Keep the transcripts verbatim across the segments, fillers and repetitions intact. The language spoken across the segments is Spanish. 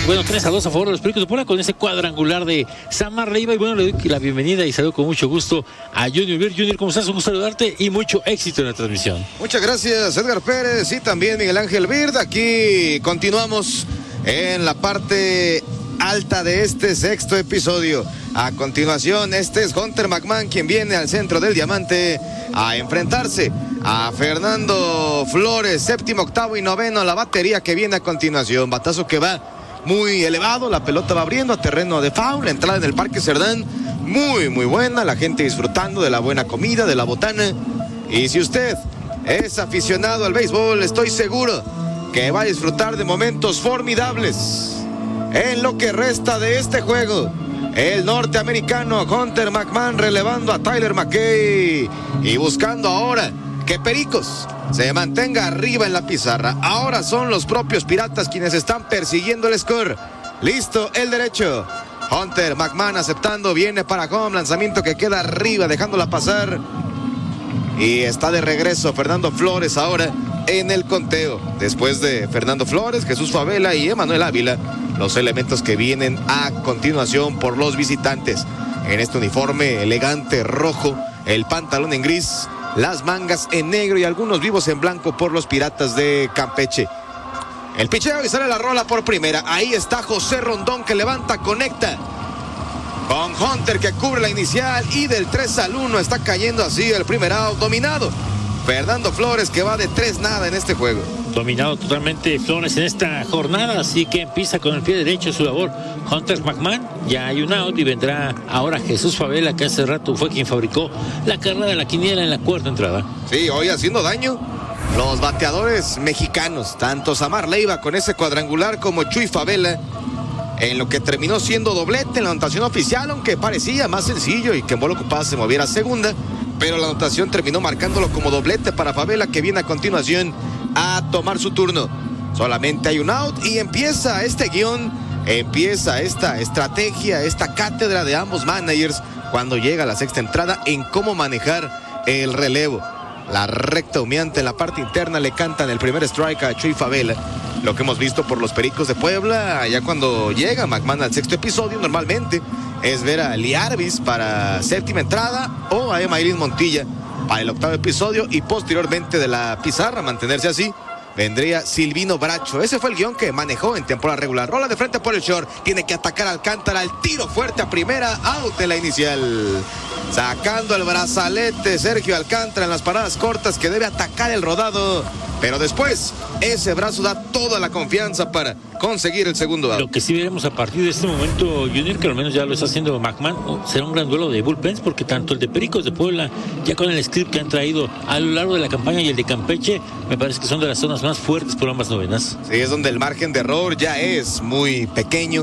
bueno, tres a dos a favor de los Pericos de Puebla con ese cuadrangular de Samar Leiva. Y bueno, le doy la bienvenida y saludo con mucho gusto a Junior Beer. Junior, ¿cómo estás? Un gusto saludarte y mucho éxito en la transmisión. Muchas gracias, Edgar Pérez, y también Miguel Ángel Bird. Aquí continuamos en la parte alta de este sexto episodio. A continuación, este es Hunter McMahon, quien viene al centro del diamante a enfrentarse a Fernando Flores, séptimo, octavo y noveno, la batería que viene a continuación. Batazo que va muy elevado, la pelota va abriendo a terreno de foul, la entrada en el Parque Cerdán, muy muy buena, la gente disfrutando de la buena comida, de la botana. Y si usted es aficionado al béisbol, estoy seguro que va a disfrutar de momentos formidables en lo que resta de este juego. El norteamericano Hunter McMahon relevando a Tyler McKay y buscando ahora que Pericos se mantenga arriba en la pizarra. Ahora son los propios Piratas quienes están persiguiendo el score. Listo el derecho. Hunter McMahon aceptando, viene para home, lanzamiento que queda arriba dejándola pasar. Y está de regreso Fernando Flores ahora en el conteo. Después de Fernando Flores, Jesús Favela y Emanuel Ávila, los elementos que vienen a continuación por los visitantes. En este uniforme elegante rojo, el pantalón en gris, las mangas en negro y algunos vivos en blanco por los Piratas de Campeche. El picheo y sale la rola por primera. Ahí está José Rondón que levanta, conecta con Hunter que cubre la inicial y del tres al uno está cayendo así el primer out dominado. Fernando Flores que va de tres nada en este juego. Dominado totalmente Flores en esta jornada, así que empieza con el pie derecho su labor Hunter McMahon. Ya hay un out y vendrá ahora Jesús Favela, que hace rato fue quien fabricó la carrera de la quiniela en la cuarta entrada. Sí, hoy haciendo daño los bateadores mexicanos, tanto Samar Leiva con ese cuadrangular como Chuy Favela, en lo que terminó siendo doblete en la anotación oficial, aunque parecía más sencillo y que en bola ocupada se moviera a segunda, pero la anotación terminó marcándolo como doblete para Favela, que viene a continuación a tomar su turno. Solamente hay un out y empieza este guión, empieza esta estrategia, esta cátedra de ambos managers cuando llega la sexta entrada en cómo manejar el relevo. La recta humeante en la parte interna le cantan el primer strike a Chuy Favela. Lo que hemos visto por los Pericos de Puebla, ya cuando llega McMahon al sexto episodio, normalmente es ver a Liarvis para séptima entrada o a Emailín Montilla para el octavo episodio, y posteriormente de la pizarra, mantenerse así, vendría Silvino Bracho. Ese fue el guión que manejó en temporada regular. Rola de frente por el short, tiene que atacar a Alcántara, el tiro fuerte a primera, out en la inicial. Sacando el brazalete Sergio Alcántara en las paradas cortas, que debe atacar el rodado, pero después ese brazo da toda la confianza para conseguir el segundo out. Lo que sí veremos a partir de este momento, Junior, que al menos ya lo está haciendo McMahon, será un gran duelo de bullpens, porque tanto el de Pericos de Puebla, ya con el script que han traído a lo largo de la campaña, y el de Campeche, me parece que son de las zonas más fuertes por ambas novenas. Sí, es donde el margen de error ya es muy pequeño.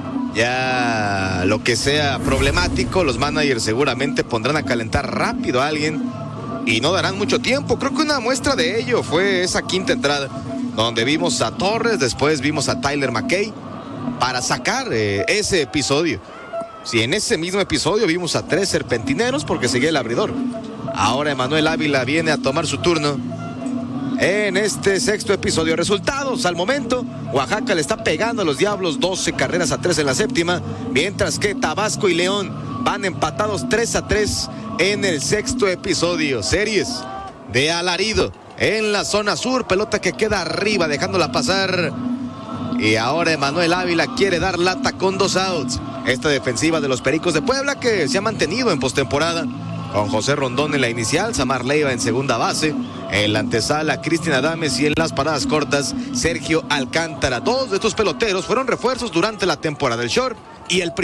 Ya lo que sea problemático, los managers seguramente pondrán a calentar rápido a alguien y no darán mucho tiempo. Creo que una muestra de ello fue esa quinta entrada, donde vimos a Torres, después vimos a Tyler McKay para sacar eh, ese episodio. Si en ese mismo episodio vimos a tres serpentineros porque seguía el abridor. Ahora Emanuel Ávila viene a tomar su turno en este sexto episodio. Resultados al momento: Oaxaca le está pegando a los Diablos doce carreras a tres en la séptima, mientras que Tabasco y León van empatados tres a tres en el sexto episodio. Series de alarido en la zona sur, pelota que queda arriba dejándola pasar, y ahora Emanuel Ávila quiere dar lata con dos outs. Esta defensiva de los Pericos de Puebla, que se ha mantenido en postemporada, con José Rondón en la inicial, Samar Leiva en segunda base, en la antesala Cristian Adames, y en las paradas cortas Sergio Alcántara. Dos de estos peloteros fueron refuerzos durante la temporada del short, y el